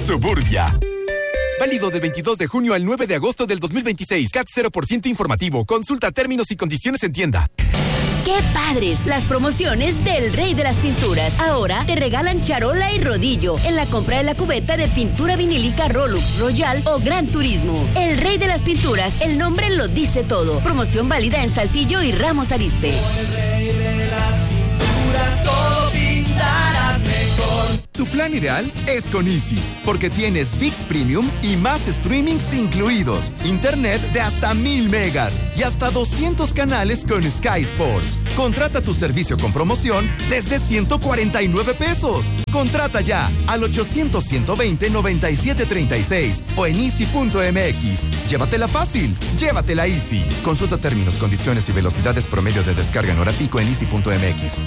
Suburbia. Válido del 22 de junio al 9 de agosto del 2026. CAT 0% informativo. Consulta términos y condiciones en tienda. ¡Qué padres! Las promociones del Rey de las Pinturas. Ahora te regalan charola y rodillo en la compra de la cubeta de pintura vinílica Rolux, Royal o Gran Turismo. El Rey de las Pinturas, el nombre lo dice todo. Promoción válida en Saltillo y Ramos Arizpe. El Rey de las Pinturas, todo pintarás mejor. Tu plan ideal es con Easy, porque tienes ViX Premium y más streamings incluidos, internet de hasta 1000 megas y hasta 200 canales con Sky Sports. Contrata tu servicio con promoción desde 149 pesos. Contrata ya al 800-120-9736 o en easy.mx. Llévatela fácil, llévatela Easy. Consulta términos, condiciones y velocidades promedio de descarga en hora pico en easy.mx.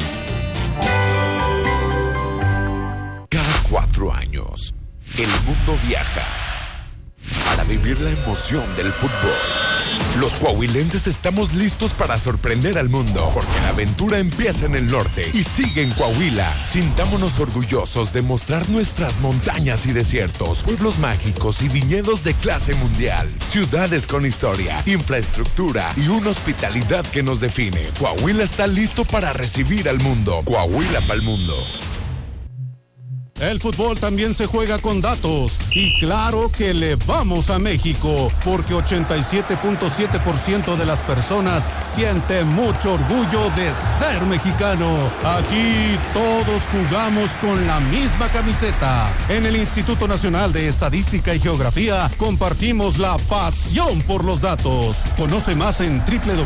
Cada 4 años, el mundo viaja para vivir la emoción del fútbol. Los coahuilenses estamos listos para sorprender al mundo, porque la aventura empieza en el norte y sigue en Coahuila. Sintámonos orgullosos de mostrar nuestras montañas y desiertos, pueblos mágicos y viñedos de clase mundial, ciudades con historia, infraestructura y una hospitalidad que nos define. Coahuila está listo para recibir al mundo. Coahuila para el mundo. El fútbol también se juega con datos y claro que le vamos a México porque 87.7% de las personas siente mucho orgullo de ser mexicano. Aquí todos jugamos con la misma camiseta. En el Instituto Nacional de Estadística y Geografía compartimos la pasión por los datos. Conoce más en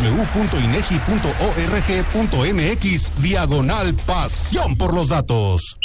www.inegi.org.mx/pasión por los datos.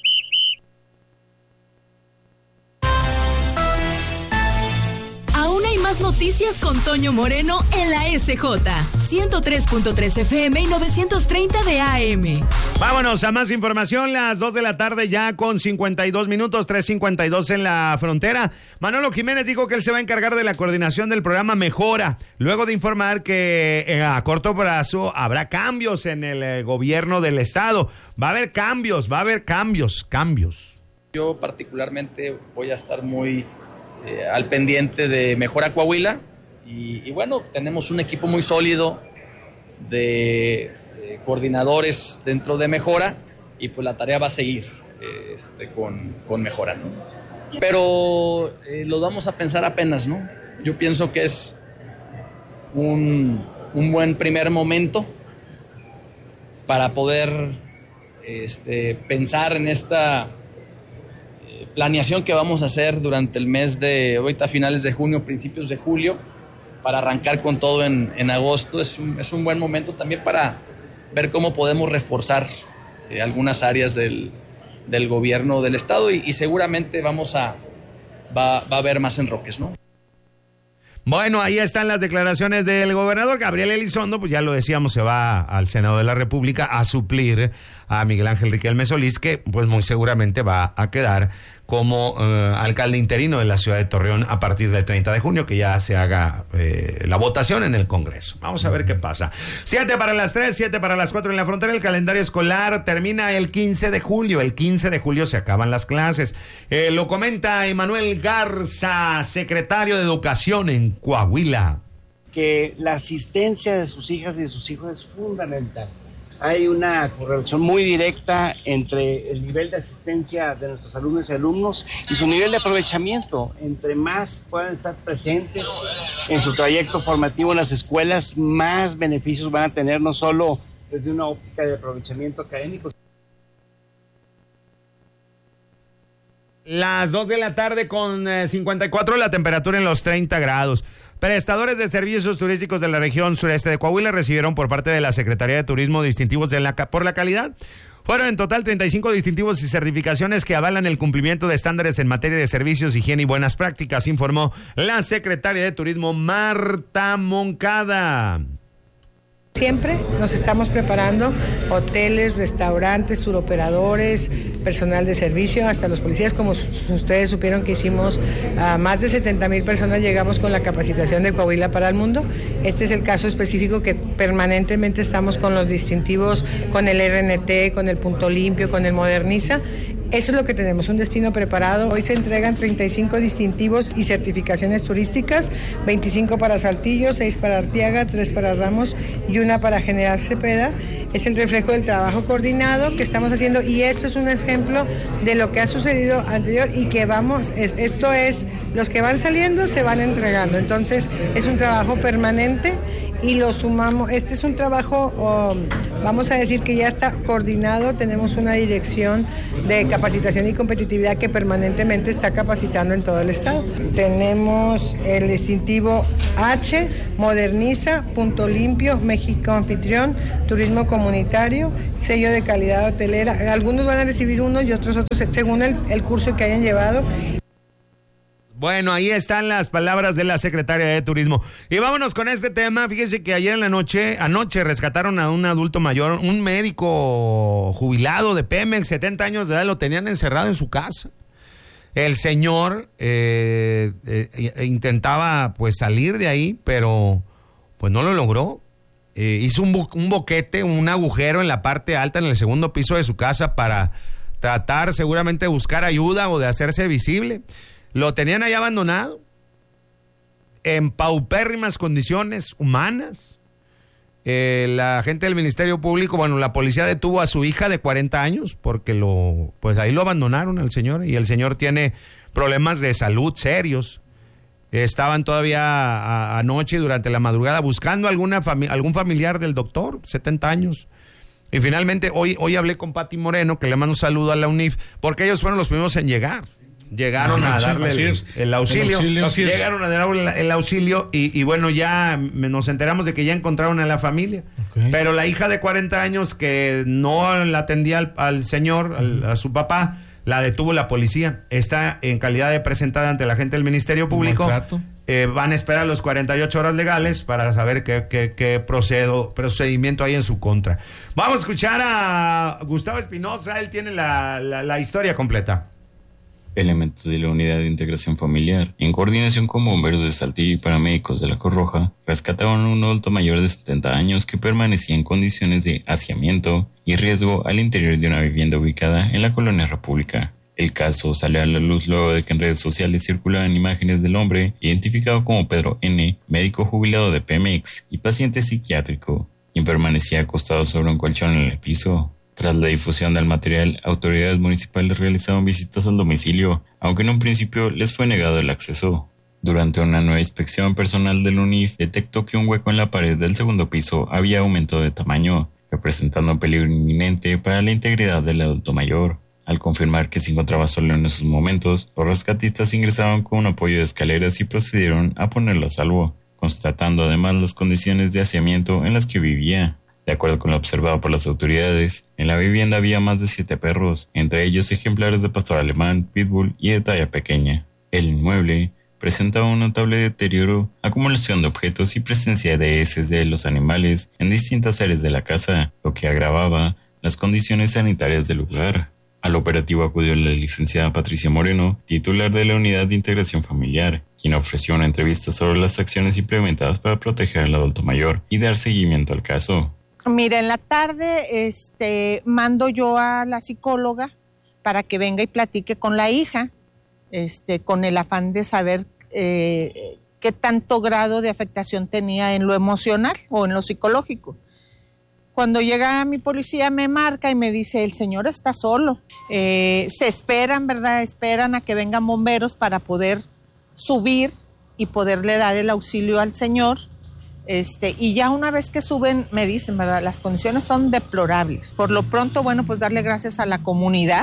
Más noticias con Toño Moreno en la SJ 103.3 FM y 930 de AM. Vámonos a más información, las 2 de la tarde ya con 52 minutos, 3:52 en la frontera. Manolo Jiménez dijo que él se va a encargar de la coordinación del programa Mejora, luego de informar que a corto plazo habrá cambios en el gobierno del estado. Va a haber cambios. Yo particularmente voy a estar muy al pendiente de Mejora Coahuila y bueno, tenemos un equipo muy sólido de coordinadores dentro de Mejora y pues la tarea va a seguir con Mejora, ¿no? Pero lo vamos a pensar apenas, ¿no? Yo pienso que es un buen primer momento para poder pensar en esta planeación que vamos a hacer durante el mes de ahorita finales de junio, principios de julio, para arrancar con todo en agosto. Es un buen momento también para ver cómo podemos reforzar algunas áreas del gobierno del estado y seguramente va a haber más enroques, ¿no? Bueno, ahí están las declaraciones del gobernador Gabriel Elizondo, pues ya lo decíamos, se va al Senado de la República a suplir a Miguel Ángel Riquelme Solís, que pues muy seguramente va a quedar como alcalde interino de la ciudad de Torreón a partir del 30 de junio, que ya se haga la votación en el Congreso. Vamos a ver qué pasa. 7 para las 3, 7 para las 4 en la frontera. El calendario escolar termina el 15 de julio. El 15 de julio se acaban las clases. Lo comenta Emanuel Garza, secretario de Educación en Coahuila. Que la asistencia de sus hijas y de sus hijos es fundamental. Hay una correlación muy directa entre el nivel de asistencia de nuestros alumnos y alumnos y su nivel de aprovechamiento. Entre más puedan estar presentes en su trayecto formativo en las escuelas, más beneficios van a tener, no solo desde una óptica de aprovechamiento académico. Las 2 de la tarde con 54, la temperatura en los 30 grados. Prestadores de servicios turísticos de la región sureste de Coahuila recibieron por parte de la Secretaría de Turismo distintivos por la calidad. Fueron en total 35 distintivos y certificaciones que avalan el cumplimiento de estándares en materia de servicios, higiene y buenas prácticas, informó la secretaria de Turismo Marta Moncada. Siempre nos estamos preparando, hoteles, restaurantes, turoperadores, personal de servicio, hasta los policías, como ustedes supieron que hicimos a más de 70,000 personas, llegamos con la capacitación de Coahuila para el mundo. Este es el caso específico que permanentemente estamos con los distintivos, con el RNT, con el Punto Limpio, con el Moderniza, Eso es lo que tenemos, un destino preparado. Hoy se entregan 35 distintivos y certificaciones turísticas, 25 para Saltillo, 6 para Arteaga, 3 para Ramos y 1 para General Cepeda. Es el reflejo del trabajo coordinado que estamos haciendo y esto es un ejemplo de lo que ha sucedido anterior y que esto es, los que van saliendo se van entregando. Entonces es un trabajo permanente y lo sumamos. Este es un trabajo, vamos a decir que ya está coordinado. Tenemos una dirección de capacitación y competitividad que permanentemente está capacitando en todo el estado. Tenemos el distintivo H, Moderniza, Punto Limpio, México Anfitrión, Turismo Comunitario, sello de calidad hotelera. Algunos van a recibir uno y otros según el curso que hayan llevado. Bueno, ahí están las palabras de la secretaria de Turismo. Y vámonos con este tema. Fíjese que ayer en la anoche rescataron a un adulto mayor, un médico jubilado de Pemex, 70 años de edad, lo tenían encerrado en su casa. El señor intentaba pues salir de ahí, pero pues no lo logró. Hizo un boquete, un agujero en la parte alta, en el segundo piso de su casa para tratar seguramente de buscar ayuda o de hacerse visible. Lo tenían ahí abandonado, en paupérrimas condiciones humanas. La gente del Ministerio Público, la policía detuvo a su hija de 40 años porque pues ahí lo abandonaron al señor y el señor tiene problemas de salud serios. Estaban todavía anoche durante la madrugada buscando algún familiar del doctor, 70 años. Y finalmente hoy hablé con Pati Moreno, que le mando un saludo a la UNIF, porque ellos fueron los primeros en llegar. Llegaron a darle el auxilio. Llegaron a darle el auxilio y bueno, ya nos enteramos de que ya encontraron a la familia. Okay. Pero la hija de 40 años que no la atendía al señor, a su papá, la detuvo la policía. Está en calidad de presentada ante la gente del Ministerio Público. Van a esperar los 48 horas legales para saber qué procedimiento hay en su contra. Vamos a escuchar a Gustavo Espinosa. Él tiene la historia completa. Elementos de la Unidad de Integración Familiar, en coordinación con bomberos de Saltillo y paramédicos de la Cruz Roja, rescataron a un adulto mayor de 70 años que permanecía en condiciones de hacinamiento y riesgo al interior de una vivienda ubicada en la Colonia República. El caso sale a la luz luego de que en redes sociales circulaban imágenes del hombre identificado como Pedro N., médico jubilado de Pemex y paciente psiquiátrico, quien permanecía acostado sobre un colchón en el piso. Tras la difusión del material, autoridades municipales realizaron visitas al domicilio, aunque en un principio les fue negado el acceso. Durante una nueva inspección, personal del UNIF detectó que un hueco en la pared del segundo piso había aumentado de tamaño, representando un peligro inminente para la integridad del adulto mayor. Al confirmar que se encontraba solo en esos momentos, los rescatistas ingresaron con un apoyo de escaleras y procedieron a ponerlo a salvo, constatando además las condiciones de hacinamiento en las que vivía. De acuerdo con lo observado por las autoridades, en la vivienda había más de 7 perros, entre ellos ejemplares de pastor alemán, pitbull y de talla pequeña. El inmueble presentaba un notable deterioro, acumulación de objetos y presencia de heces de los animales en distintas áreas de la casa, lo que agravaba las condiciones sanitarias del lugar. Al operativo acudió la licenciada Patricia Moreno, titular de la Unidad de Integración Familiar, quien ofreció una entrevista sobre las acciones implementadas para proteger al adulto mayor y dar seguimiento al caso. Mira, en la tarde mando yo a la psicóloga para que venga y platique con la hija, con el afán de saber qué tanto grado de afectación tenía en lo emocional o en lo psicológico. Cuando llega mi policía me marca y me dice, el señor está solo. Se esperan, ¿verdad? Esperan a que vengan bomberos para poder subir y poderle dar el auxilio al señor. Y ya una vez que suben, me dicen, ¿verdad? Las condiciones son deplorables. Por lo pronto, bueno, pues darle gracias a la comunidad,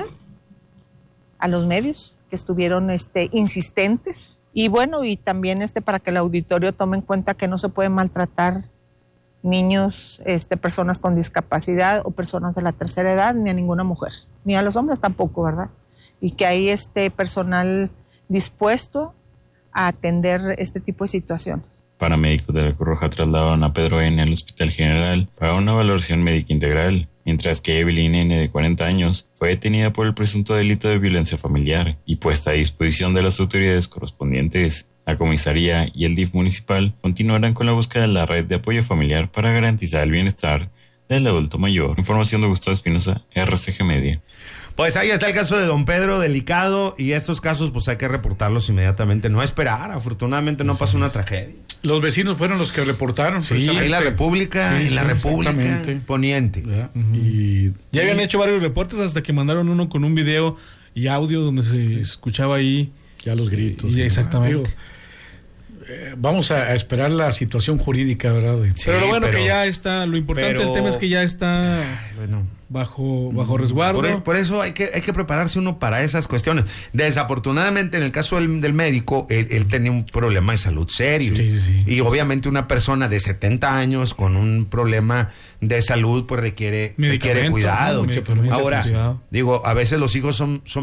a los medios que estuvieron insistentes. Y bueno, y también para que el auditorio tome en cuenta que no se puede maltratar niños, personas con discapacidad o personas de la tercera edad, ni a ninguna mujer, ni a los hombres tampoco, ¿verdad? Y que hay personal dispuesto a atender este tipo de situaciones. Paramédicos de la Cruz Roja trasladaron a Pedro N. al Hospital General para una valoración médica integral, mientras que Evelyn N. de 40 años fue detenida por el presunto delito de violencia familiar y puesta a disposición de las autoridades correspondientes. La comisaría y el DIF municipal continuarán con la búsqueda de la red de apoyo familiar para garantizar el bienestar del adulto mayor. Información de Gustavo Espinosa, RCG Media. Pues ahí está el caso de don Pedro, delicado, y estos casos pues hay que reportarlos inmediatamente, no esperar, afortunadamente no pasó una tragedia. Los vecinos fueron los que reportaron. Sí, ahí la República, Sí, en la sí, República exactamente. Poniente. Y ya habían hecho varios reportes hasta que mandaron uno con un video y audio donde se escuchaba ahí ya los gritos. Y exactamente. Digo, vamos a esperar la situación jurídica, ¿verdad? Pero lo bueno que ya está, lo importante del tema es que ya está bajo resguardo. Por eso hay que prepararse uno para esas cuestiones. Desafortunadamente, en el caso del médico, él tenía un problema de salud serio. Sí. Y obviamente una persona de 70 años con un problema de salud pues requiere cuidado. ¿no? Ahora, cuidado. digo, a veces los hijos son